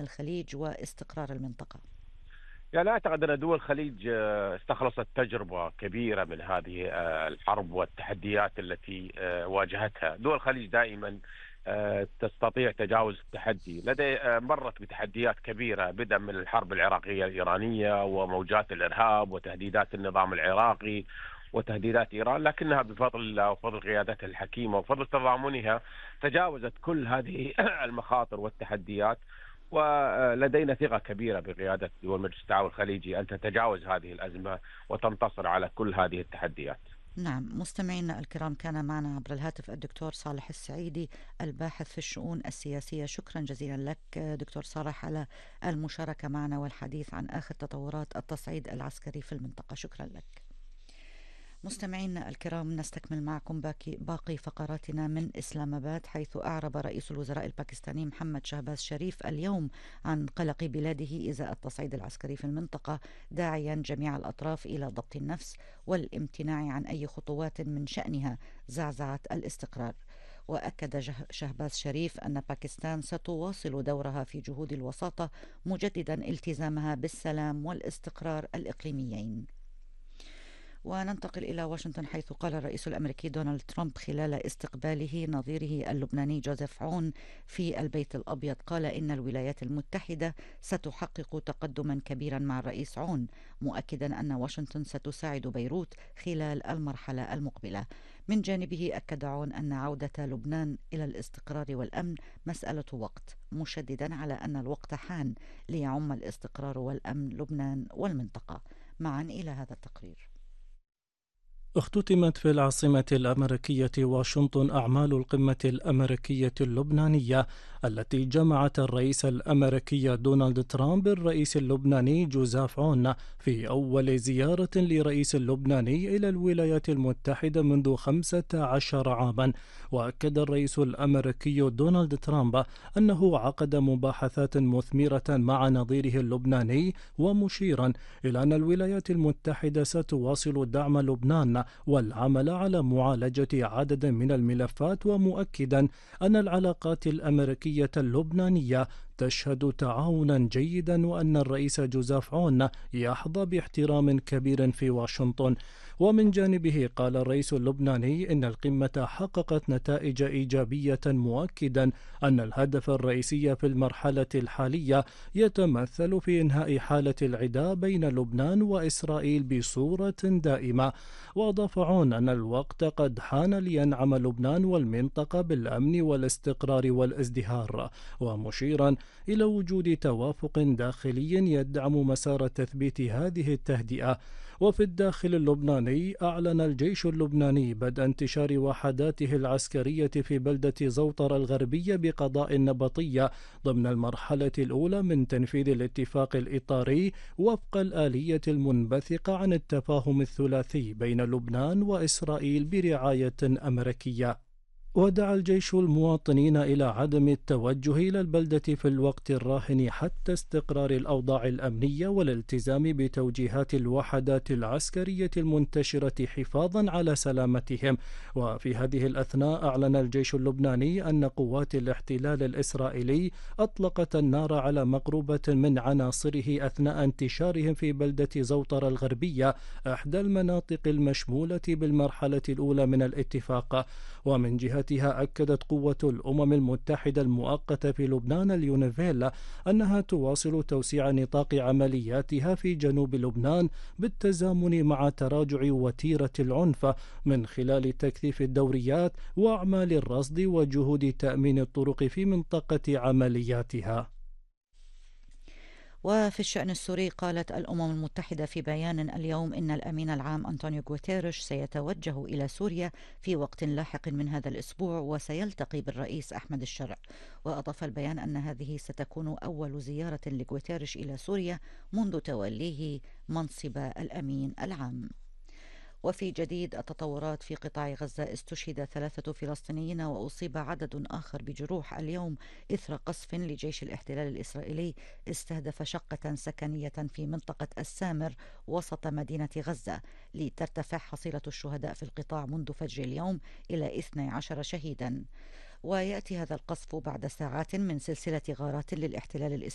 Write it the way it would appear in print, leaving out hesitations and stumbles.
الخليج واستقرار المنطقة؟ يعني أعتقد أن دول الخليج استخلصت تجربة كبيرة من هذه الحرب والتحديات التي واجهتها. دول الخليج دائما تستطيع تجاوز التحدي. لدي مرت بتحديات كبيرة، بدءا من الحرب العراقية الإيرانية وموجات الإرهاب وتهديدات النظام العراقي وتهديدات إيران، لكنها بفضل الله وفضل قيادتها الحكيمة وفضل تضامنها تجاوزت كل هذه المخاطر والتحديات. ولدينا ثقة كبيرة بقيادة دول مجلس التعاون الخليجي أن تتجاوز هذه الأزمة وتنتصر على كل هذه التحديات. نعم، مستمعينا الكرام، كان معنا عبر الهاتف الدكتور صالح السعيدي الباحث في الشؤون السياسية. شكرا جزيلا لك دكتور صالح على المشاركة معنا والحديث عن آخر تطورات التصعيد العسكري في المنطقة. شكرا لك. مستمعينا الكرام، نستكمل معكم باقي فقراتنا من إسلام آباد، حيث أعرب رئيس الوزراء الباكستاني محمد شهباز شريف اليوم عن قلق بلاده إزاء التصعيد العسكري في المنطقة، داعيا جميع الأطراف إلى ضبط النفس والامتناع عن أي خطوات من شأنها زعزعة الاستقرار. وأكد شهباز شريف أن باكستان ستواصل دورها في جهود الوساطة، مجددا التزامها بالسلام والاستقرار الإقليميين. وننتقل إلى واشنطن، حيث قال الرئيس الأمريكي دونالد ترامب خلال استقباله نظيره اللبناني جوزيف عون في البيت الأبيض، قال إن الولايات المتحدة ستحقق تقدما كبيرا مع الرئيس عون، مؤكدا أن واشنطن ستساعد بيروت خلال المرحلة المقبلة. من جانبه أكد عون أن عودة لبنان إلى الاستقرار والأمن مسألة وقت، مشددا على أن الوقت حان ليعم الاستقرار والأمن لبنان والمنطقة. معا إلى هذا التقرير. اختتمت في العاصمة الأمريكية واشنطن أعمال القمة الأمريكية اللبنانية التي جمعت الرئيس الأمريكي دونالد ترامب بالرئيس اللبناني جوزيف عون في أول زيارة لرئيس اللبناني إلى الولايات المتحدة منذ 15 عاما. وأكد الرئيس الأمريكي دونالد ترامب أنه عقد مباحثات مثمرة مع نظيره اللبناني، ومشيرا إلى أن الولايات المتحدة ستواصل دعم لبنان والعمل على معالجة عدد من الملفات، ومؤكدا أن العلاقات الأمريكية اللبنانية تشهد تعاونا جيدا، وأن الرئيس جوزيف عون يحظى باحترام كبير في واشنطن. ومن جانبه قال الرئيس اللبناني إن القمة حققت نتائج إيجابية، مؤكدا أن الهدف الرئيسي في المرحلة الحالية يتمثل في إنهاء حالة العداء بين لبنان وإسرائيل بصورة دائمة. وأضاف عون أن الوقت قد حان لينعم لبنان والمنطقة بالأمن والاستقرار والازدهار، ومشيرا إلى وجود توافق داخلي يدعم مسار تثبيت هذه التهدئة. وفي الداخل اللبناني أعلن الجيش اللبناني بدء انتشار وحداته العسكرية في بلدة زوطر الغربية بقضاء النبطية ضمن المرحلة الأولى من تنفيذ الاتفاق الإطاري وفق الآلية المنبثقة عن التفاهم الثلاثي بين لبنان وإسرائيل برعاية أمريكية. ودعا الجيش المواطنين إلى عدم التوجه إلى البلدة في الوقت الراهن حتى استقرار الأوضاع الأمنية والالتزام بتوجيهات الوحدات العسكرية المنتشرة حفاظا على سلامتهم. وفي هذه الأثناء أعلن الجيش اللبناني أن قوات الاحتلال الإسرائيلي أطلقت النار على مقربة من عناصره أثناء انتشارهم في بلدة زوطر الغربية، إحدى المناطق المشمولة بالمرحلة الأولى من الاتفاق. ومن جهتها أكدت قوة الأمم المتحدة المؤقتة في لبنان اليونيفيل أنها تواصل توسيع نطاق عملياتها في جنوب لبنان بالتزامن مع تراجع وتيرة العنف من خلال تكثيف الدوريات وأعمال الرصد وجهود تأمين الطرق في منطقة عملياتها. وفي الشأن السوري، قالت الأمم المتحدة في بيان اليوم إن الأمين العام أنطونيو غوتيريش سيتوجه إلى سوريا في وقت لاحق من هذا الأسبوع وسيلتقي بالرئيس أحمد الشرع. وأضاف البيان أن هذه ستكون أول زيارة لغوتيريش إلى سوريا منذ توليه منصب الأمين العام. وفي جديد التطورات في قطاع غزة، استشهد 3 فلسطينيين وأصيب عدد آخر بجروح اليوم إثر قصف لجيش الاحتلال الإسرائيلي استهدف شقة سكنية في منطقة السامر وسط مدينة غزة، لترتفع حصيلة الشهداء في القطاع منذ فجر اليوم إلى 12 شهيدا. ويأتي هذا القصف بعد ساعات من سلسلة غارات للاحتلال الإسرائيلي